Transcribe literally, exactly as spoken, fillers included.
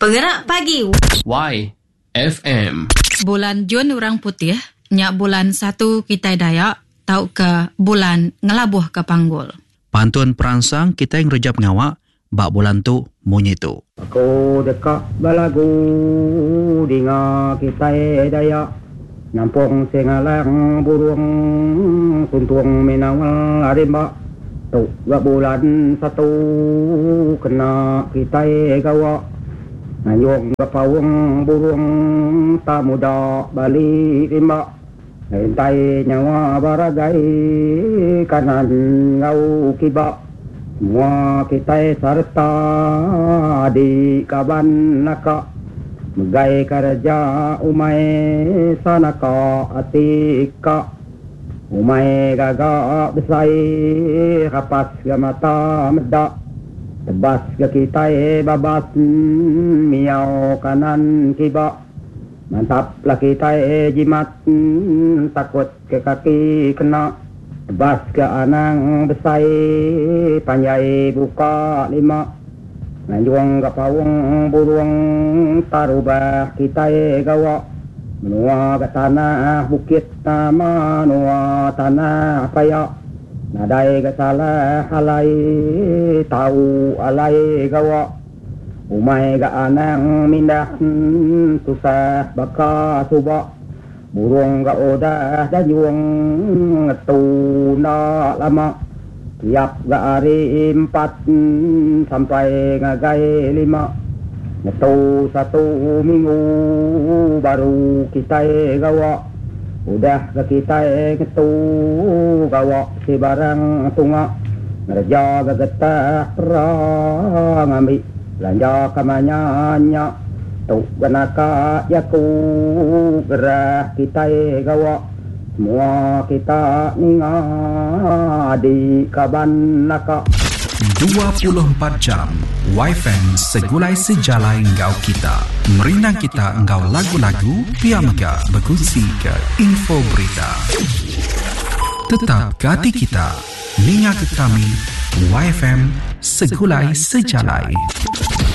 Penggerak pagi Y F M. Bulan Jun orang putih, nyak bulan satu kita Dayak, tau ke bulan ngelabuh ke Panggul. Pantun perangsang kita yang rejap ngawak, bak bulan tu munyi tu. Aku dekat balagu dinga kita Dayak, nampung sengalang burung suntung minawal arimba. Tu gak bulan satu kena kita gawa. Ngayong gapawang burung tak muda balik rimba. Hentay nyawa baragai kanan ngau kiba. Semua kita serta di kaban naka. Megai kerja umay sanaka atika. Umay gagak besai kapas gamata medak. Tebas ke kita babas miau kanan kiba. Mantaplah kita jimat takut ke kaki kena. Tebas ke anang besai panjai buka lima. Nanjuang ke pawang burung tarubah kita gawa. Menua ke tanah bukit nama nua tanah payak. Nadai ke salah alai tahu alai gawa. Umay ke anang mindah susah baka subak. Burung ke odah dayung ngetu nak lama. Tiap ke hari empat sampai ngagai lima. Ngetu satu minggu baru kita gawa. Udah ke kita ngetu gawa si barang tunga. Ngerja ke getah perang ambil belanja kamanyanya. Tu genaka yaku gerah kita gawa. Semua kita ninga di kaban naka. dua puluh empat jam Y F M segulai sejalai engkau kita. Merinang kita engkau lagu-lagu, pia mega berkongsi ke info berita. Tetap ke hati kita, ninga ke kami Y F M segulai sejalai.